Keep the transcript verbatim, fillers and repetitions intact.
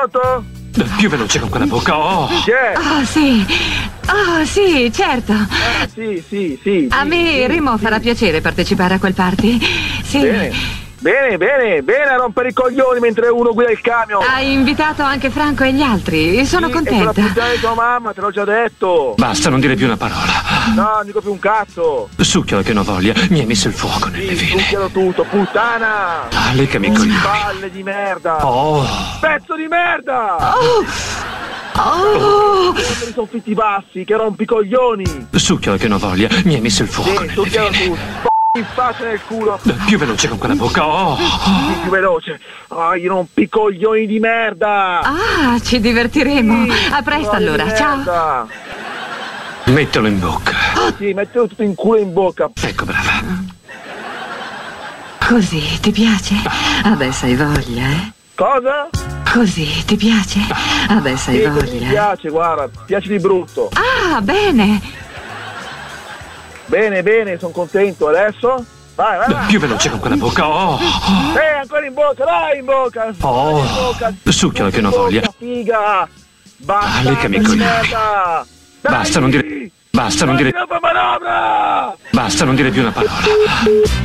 Pronto? Più veloce con quella bocca, oh! Chi è? Oh, sì. Oh, sì, certo. Ah, sì, sì, sì. A sì, me, sì, Remo, sì. farà piacere partecipare a quel party. Sì. Bene. Bene, bene, bene a rompere i coglioni mentre uno guida il camion. Hai invitato anche Franco e gli altri. Sono Sì, contenta. E con la puttana di tua mamma, te l'ho già detto. Basta, non dire più una parola. No, non dico più un cazzo. Succhialo che non voglia, mi hai messo il fuoco nelle Sì, vene. succhialo tutto, puttana. Ah, leccami i coglioni. Palle di merda. Oh! Pezzo di merda. Oh. Oh. Quando mi sono fitti bassi, che rompi i coglioni. Succhialo che non voglia, mi hai messo il fuoco Sì, nelle succhialo vene. tu. In faccia nel culo. Più veloce con quella bocca, oh! Sì, più veloce. Ah, io rompi i coglioni di merda. Ah, ci divertiremo. Sì, A presto coglioni allora, di ciao. merda. Mettilo in bocca. Sì, mettilo tutto in culo e in bocca. Ecco, brava. Così, ti piace? Adesso hai voglia, eh? Cosa? Così, ti piace? Adesso hai Sì, così mi voglia, eh? piace, guarda, piace di brutto. Ah, bene. Bene, bene, sono contento. Adesso? Vai, vai, vai. Più veloce con quella bocca, oh! Eh, ancora in bocca, dai in bocca. Oh. In bocca. Succhialo che non In bocca, voglia. Figa. Basta, Ah, leccami i di coglioni. merda. Basta, non dire... Basta, non dire... Manovra! Basta, non dire più una parola.